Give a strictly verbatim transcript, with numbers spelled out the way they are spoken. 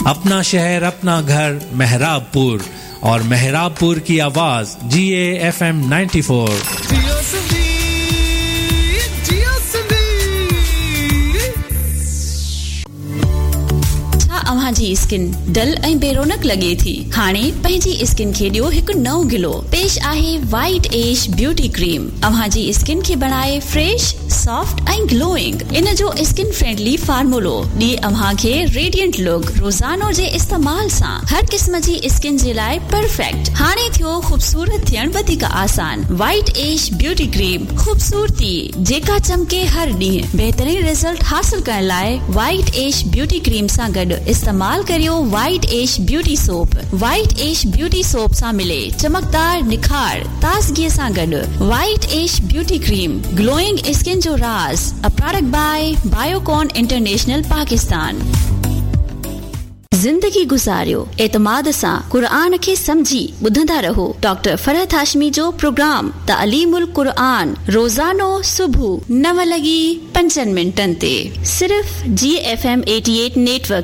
अपना शहर अपना घर मेहराबपुर और मेहराबपुर की आवाज जी A F M ninety four. अव्हां जी स्किन डल ऐं बेरोनक लगे थी हाणे पंहिंजी स्किन खे ॾियो हिकु नओं ग्लो पेश आहे वाइट एज ब्यूटी क्रीम अव्हां जी स्किन खे बनाए फ्रेश सॉफ्ट ऐं ग्लोइंग इन जो स्किन फ्रेंडली फार्मूलो ॾिए अव्हां खे रेडिएंट लुक रोजानो जे इस्तेमाल सां हर क़िस्म जी स्किन जे लाइ परफेक्ट हाणे थियो खूबसूरत थियण वधीक आसान वाइट एज ब्यूटी क्रीम खूबसूरती जेका चमके हर ॾींहुं बहितरीन रिजल्ट हासिल करण लाइ वाइट एज ब्यूटी क्रीम सां गॾु इस्तेमाल करियो white age beauty soap white age beauty soap सां मिले चमकदार निखार ताज़गी सां गॾु white age beauty cream glowing skin जो राज a product by Biocon international Pakistan. जिंदगी गुजारियो एतमाद सां कुरान खे समझी ॿुधंदा रहो डॉक्टर फरहत हाशमी जो प्रोग्राम तालीमुल कुरान रोजानो सुबह नव लगी पंजनि मिनटनि ते सिर्फ जी एफ एम अठासी नेटवर्क